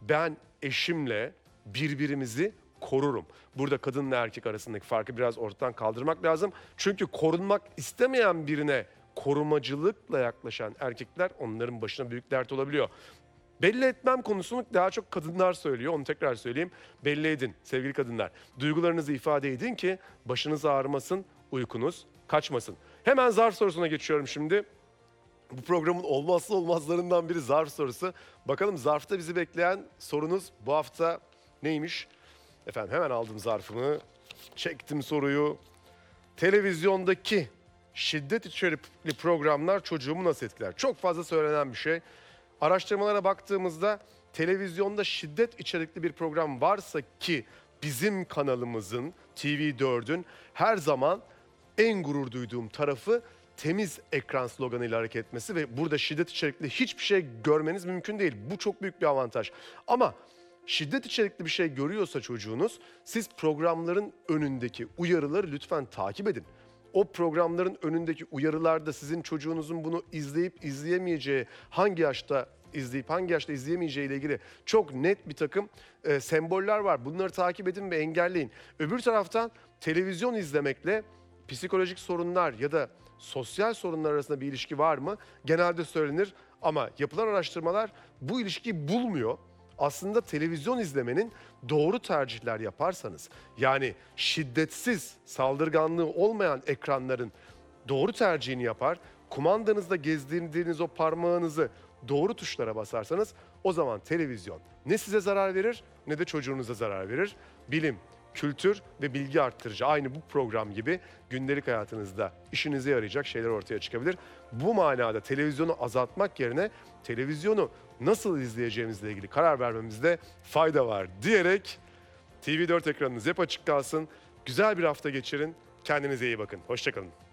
ben eşimle birbirimizi korurum. Burada kadınla erkek arasındaki farkı biraz ortadan kaldırmak lazım. Çünkü korunmak istemeyen birine korumacılıkla yaklaşan erkekler onların başına büyük dert olabiliyor. Belli etmem konusunu daha çok kadınlar söylüyor. Onu tekrar söyleyeyim. Belli edin sevgili kadınlar. Duygularınızı ifade edin ki başınız ağrımasın, uykunuz kaçmasın. Hemen zarf sorusuna geçiyorum şimdi. Bu programın olmazsa olmazlarından biri zarf sorusu. Bakalım zarfta bizi bekleyen sorunuz bu hafta neymiş? Efendim hemen aldım zarfımı, çektim soruyu. Televizyondaki şiddet içerikli programlar çocuğumu nasıl etkiler? Çok fazla söylenen bir şey. Araştırmalara baktığımızda televizyonda şiddet içerikli bir program varsa ki bizim kanalımızın, TV4'ün her zaman en gurur duyduğum tarafı temiz ekran sloganıyla hareket etmesi ve burada şiddet içerikli hiçbir şey görmeniz mümkün değil. Bu çok büyük bir avantaj. Ama şiddet içerikli bir şey görüyorsa çocuğunuz, siz programların önündeki uyarıları lütfen takip edin. O programların önündeki uyarılarda sizin çocuğunuzun bunu izleyip izleyemeyeceği, hangi yaşta izleyip hangi yaşta izleyemeyeceği ile ilgili çok net bir takım semboller var. Bunları takip edin ve engelleyin. Öbür taraftan televizyon izlemekle psikolojik sorunlar ya da sosyal sorunlar arasında bir ilişki var mı? Genelde söylenir ama yapılan araştırmalar bu ilişkiyi bulmuyor. Aslında televizyon izlemenin doğru tercihler yaparsanız, yani şiddetsiz, saldırganlığı olmayan ekranların doğru tercihini yapar, kumandanızda gezdirdiğiniz o parmağınızı doğru tuşlara basarsanız o zaman televizyon ne size zarar verir ne de çocuğunuza zarar verir. Bilim, kültür ve bilgi arttırıcı aynı bu program gibi gündelik hayatınızda işinize yarayacak şeyler ortaya çıkabilir. Bu manada televizyonu azaltmak yerine televizyonu nasıl izleyeceğimizle ilgili karar vermemizde fayda var diyerek TV4 ekranınız hep açık kalsın. Güzel bir hafta geçirin. Kendinize iyi bakın. Hoşça kalın.